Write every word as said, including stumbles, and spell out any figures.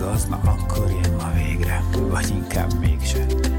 igaz, na akkor én ma végre, vagy inkább mégse.